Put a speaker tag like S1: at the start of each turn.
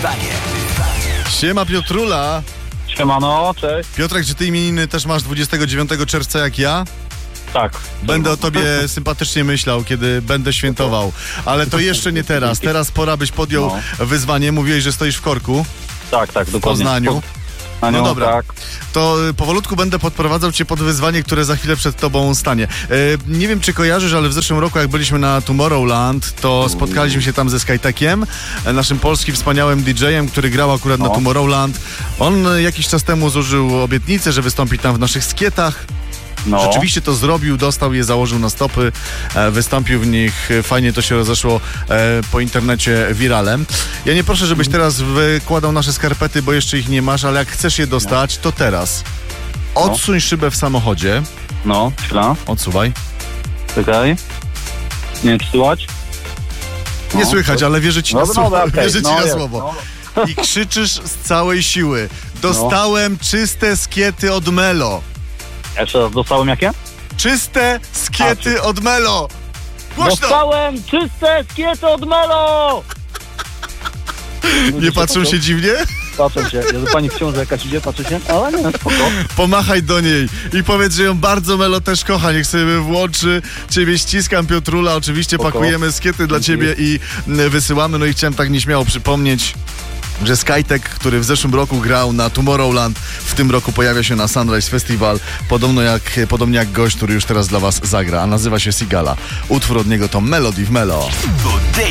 S1: wyzwanie.
S2: Siema Piotrula.
S3: Siemano, cześć.
S2: Piotrek, czy ty imieniny też masz 29 czerwca jak ja?
S3: Tak.
S2: Będę o tobie sympatycznie myślał, kiedy będę świętował. Ale to jeszcze nie teraz. Teraz pora, byś podjął wyzwanie. Mówiłeś, że stoisz w korku
S3: Tak, dokładnie.
S2: w Poznaniu. No dobra,
S3: Tak.
S2: to powolutku będę podprowadzał cię pod wyzwanie, które za chwilę przed tobą stanie. Nie wiem, czy kojarzysz, ale w zeszłym roku, jak byliśmy na Tomorrowland, to spotkaliśmy się tam ze Skyteckiem, naszym polskim wspaniałym DJ-em, który grał akurat na Tomorrowland. On jakiś czas temu złożył obietnicę, że wystąpi tam w naszych skietach.
S3: No.
S2: Rzeczywiście to zrobił, dostał je, założył na stopy, wystąpił w nich, fajnie to się rozeszło po internecie wiralem. Ja nie proszę, żebyś teraz wykładał nasze skarpety, bo jeszcze ich nie masz, ale jak chcesz je dostać, to teraz. Odsuń szybę w samochodzie.
S3: No, chwila.
S2: Odsuwaj.
S3: Czekaj. Nie wiem, czy słychać?
S2: Nie słychać, ale wierzę ci na
S3: Dobra,
S2: słowo.
S3: okej.
S2: Wierzę ci
S3: No
S2: na
S3: jest,
S2: słowo. I krzyczysz z całej siły. Dostałem czyste skiety od Melo.
S3: Jeszcze raz, dostałem jakie?
S2: Czyste skiety od Melo. Głośno!
S3: Dostałem czyste skiety od Melo!
S2: Nie patrzą się dziwnie?
S3: Patrzę się. Jezu, pani w ciąży jakaś idzie, patrzy się? Ale nie, spoko.
S2: Pomachaj do niej i powiedz, że ją bardzo Melo też kocha. Niech sobie włączy. Ciebie ściskam, Piotrula. Oczywiście
S3: Spoko.
S2: pakujemy skiety dla ciebie i wysyłamy. No i chciałem tak nieśmiało przypomnieć, że Skytech, który w zeszłym roku grał na Tomorrowland, w tym roku pojawia się na Sunrise Festival, podobnie jak gość, który już teraz dla was zagra, a nazywa się Sigala. Utwór od niego to Melody w Melo.